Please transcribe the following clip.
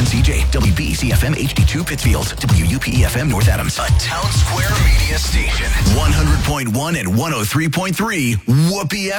CJ, WBCFM HD2 Pittsfield, WUPEFM North Adams. A Town Square media station. 100.1 and 103.3 Whoopee